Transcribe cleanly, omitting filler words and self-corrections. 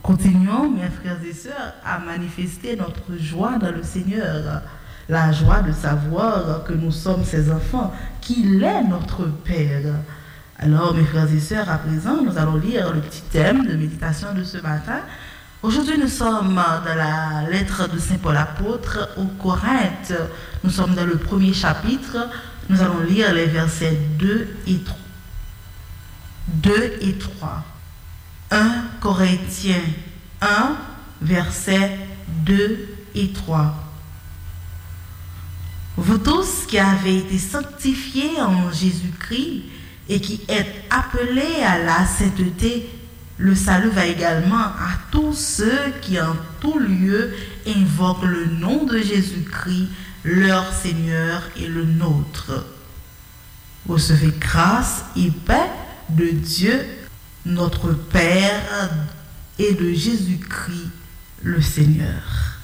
Continuons, mes frères et sœurs, à manifester notre joie dans le Seigneur. La joie de savoir que nous sommes ses enfants, qu'il est notre Père. Alors, mes frères et sœurs, à présent, nous allons lire le petit thème de méditation de ce matin. Aujourd'hui, nous sommes dans la lettre de Saint Paul apôtre aux Corinthes. Nous sommes dans le premier chapitre. Nous allons lire les versets 2 et 3. 1 Corinthiens 1, versets 2 et 3. Vous tous qui avez été sanctifiés en Jésus-Christ et qui êtes appelés à la sainteté, le salut va également à tous ceux qui en tout lieu invoquent le nom de Jésus-Christ, leur Seigneur et le nôtre. Recevez grâce et paix de Dieu, notre Père, et de Jésus-Christ, le Seigneur.